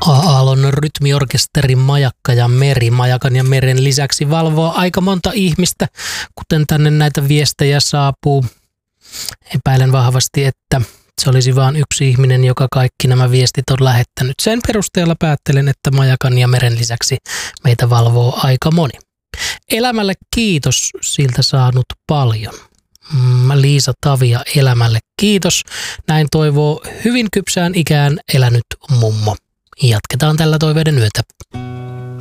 Aallon rytmiorkesterin Majakka ja Meri. Majakan ja Meren lisäksi valvoo aika monta ihmistä, kuten tänne näitä viestejä saapuu. Epäilen vahvasti, että se olisi vain yksi ihminen, joka kaikki nämä viestit on lähettänyt. Sen perusteella päättelen, että Majakan ja Meren lisäksi meitä valvoo aika moni. Elämälle kiitos, siltä saanut paljon. Liisa Tavia, elämälle kiitos. Näin toivoo hyvin kypsään ikään elänyt mummo. Jatketaan tällä toiveiden yötä.